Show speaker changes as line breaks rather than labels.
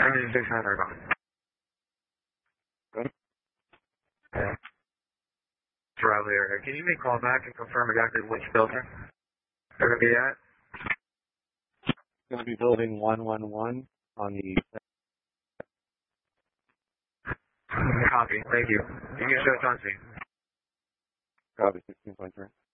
I'm 600 about.
Good.
Okay. It's Riley area. Can you make a call back and confirm exactly which building they're going to be at?
It's going to be building 111 on the...
Copy. Thank you. You can show us on scene.
Copy, 16.3.